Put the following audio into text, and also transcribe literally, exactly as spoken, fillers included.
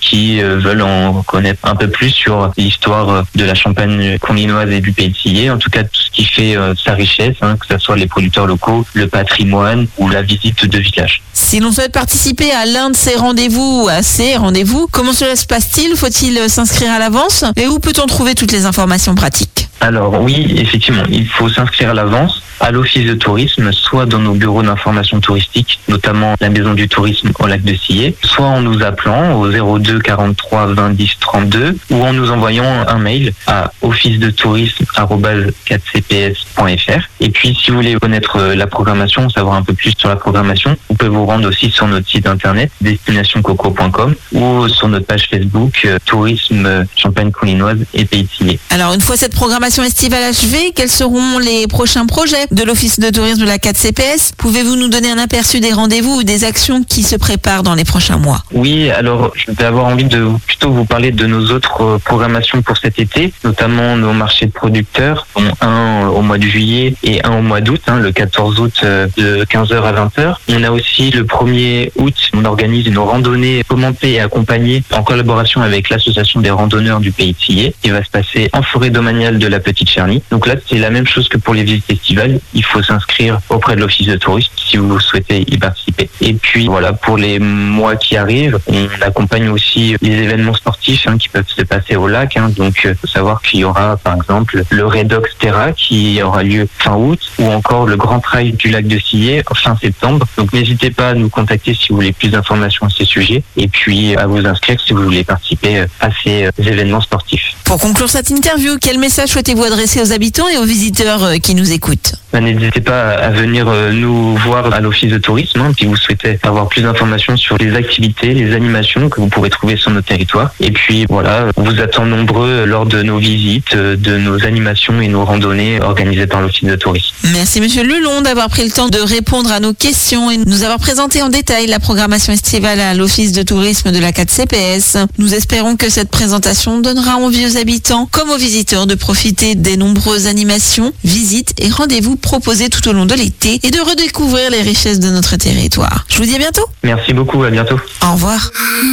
qui euh, veulent en connaître un peu plus sur l'histoire de la Champagne conlinoise et du Pays de Sillé. En tout cas, tout ce qui fait euh, sa richesse, hein, que ce soit les producteurs locaux, le patrimoine ou la visite de village. Si l'on souhaite participer à l'un de ces rendez-vous ou à ces rendez-vous, comment cela se passe-t-il ? Faut-il s'inscrire à l'avance ? Et où peut-on trouver toutes les informations pratiques ? Alors oui, effectivement, il faut s'inscrire à l'avance à l'office de tourisme, soit dans nos bureaux d'information touristique, notamment la maison du tourisme au lac de Sillé, soit en nous appelant au zéro deux quarante-trois vingt dix trente-deux ou en nous envoyant un mail à office de tourisme arobase quatre c p s point f r. Et puis si vous voulez connaître la programmation, savoir un peu plus sur la programmation, vous pouvez vous rendre aussi sur notre site internet destination coco point com ou sur notre page Facebook euh, Tourisme Champagne conlinoise et Pays de Sillé. Alors une fois cette programmation estivale achevée, quels seront les prochains projets de l'Office de tourisme de la quatre C P S? Pouvez-vous nous donner un aperçu des rendez-vous ou des actions qui se préparent dans les prochains mois? Oui, alors je vais avoir envie de plutôt vous parler de nos autres programmations pour cet été, notamment nos marchés de producteurs, dont un au mois de juillet et un au mois d'août, hein, le quatorze août de quinze heures à vingt heures. On a aussi le premier août, on organise une randonnée commentée et accompagnée en collaboration avec l'association des randonneurs du Pays de Sillé, qui va se passer en forêt domaniale de la Petite Charny. Donc là, c'est la même chose que pour les visites estivales. Il faut s'inscrire auprès de l'office de tourisme si vous souhaitez y participer. Et puis voilà, pour les mois qui arrivent, on accompagne aussi les événements sportifs hein, qui peuvent se passer au lac. Hein. Donc il faut savoir qu'il y aura par exemple le Redox Terra qui aura lieu fin août ou encore le Grand Trail du lac de Sillé fin septembre. Donc n'hésitez pas à nous contacter si vous voulez plus d'informations à ces sujets et puis à vous inscrire si vous voulez participer à ces événements sportifs. Pour conclure cette interview, quel message souhaitez-vous adresser aux habitants et aux visiteurs qui nous écoutent? Ben, n'hésitez pas à venir nous voir à l'office de tourisme hein, si vous souhaitez avoir plus d'informations sur les activités, les animations que vous pourrez trouver sur notre territoire. Et puis voilà, on vous attend nombreux lors de nos visites, de nos animations et nos randonnées organisées par l'office de tourisme. Merci Monsieur Lelon d'avoir pris le temps de répondre à nos questions et nous avoir présenté en détail la programmation estivale à l'office de tourisme de la quatre C P S. Nous espérons que cette présentation donnera envie aux habitants comme aux visiteurs de profiter des nombreuses animations, visites et rendez-vous proposés tout au long de l'été et de redécouvrir les richesses de notre territoire. Je vous dis à bientôt. Merci beaucoup, à bientôt. Au revoir.